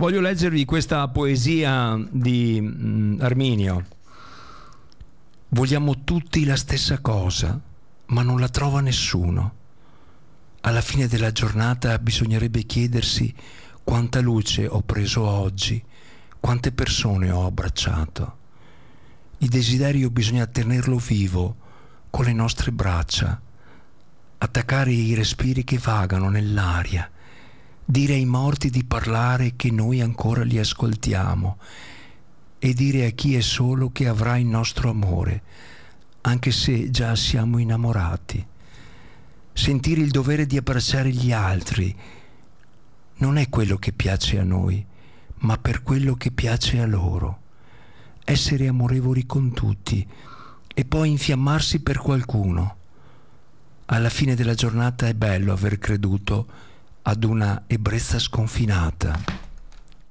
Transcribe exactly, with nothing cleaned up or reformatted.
Voglio leggervi questa poesia di mm, Arminio. Vogliamo tutti la stessa cosa, ma non la trova nessuno. Alla fine della giornata bisognerebbe chiedersi quanta luce ho preso oggi, quante persone ho abbracciato. Il desiderio bisogna tenerlo vivo con le nostre braccia, attaccare i respiri che vagano nell'aria, dire ai morti di parlare che noi ancora li ascoltiamo e dire a chi è solo che avrà il nostro amore, anche se già siamo innamorati. Sentire il dovere di abbracciare gli altri non è quello che piace a noi, ma per quello che piace a loro. Essere amorevoli con tutti e poi infiammarsi per qualcuno. Alla fine della giornata è bello aver creduto ad una ebbrezza sconfinata.